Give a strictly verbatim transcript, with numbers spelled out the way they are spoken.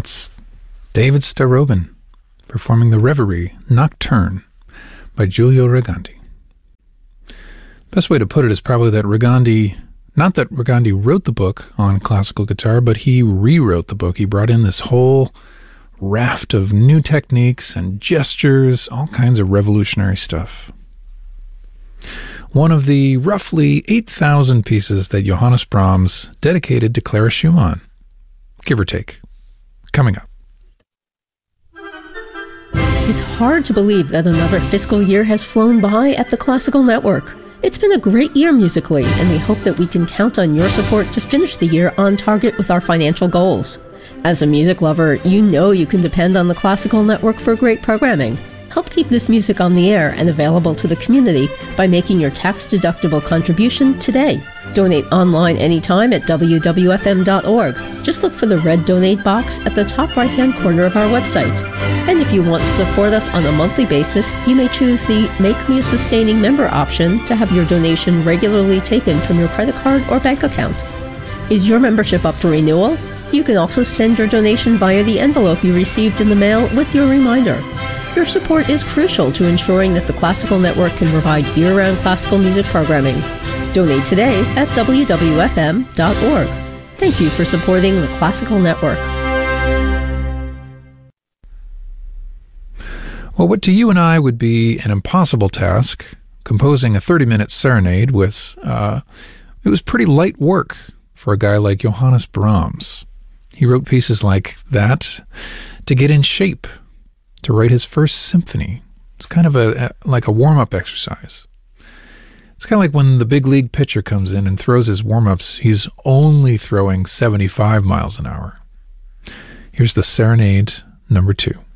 That's David Starobian performing the Reverie Nocturne by Giulio Regandi. Best way to put it is probably that Regandi, not that Regandi wrote the book on classical guitar, but he rewrote the book. He brought in this whole raft of new techniques and gestures, all kinds of revolutionary stuff. One of the roughly eight thousand pieces that Johannes Brahms dedicated to Clara Schumann, give or take. Coming up. It's hard to believe that another fiscal year has flown by at the Classical Network. It's been a great year musically, and we hope that we can count on your support to finish the year on target with our financial goals. As a music lover, you know you can depend on the Classical Network for great programming. Help keep this music on the air and available to the community by making your tax-deductible contribution today. Donate online anytime at w w f m dot org. Just look for the red donate box at the top right-hand corner of our website. And if you want to support us on a monthly basis, you may choose the Make Me a Sustaining Member option to have your donation regularly taken from your credit card or bank account. Is your membership up for renewal? You can also send your donation via the envelope you received in the mail with your reminder. Your support is crucial to ensuring that the Classical Network can provide year-round classical music programming. Donate today at w w f m dot org. Thank you for supporting the Classical Network. Well, what to you and I would be an impossible task, composing a thirty-minute serenade was, uh, it was pretty light work for a guy like Johannes Brahms. He wrote pieces like that to get in shape, to write his first symphony. It's kind of a, a like a warm-up exercise. It's kind of like when the big league pitcher comes in and throws his warm-ups, he's only throwing seventy-five miles an hour. Here's the Serenade number two.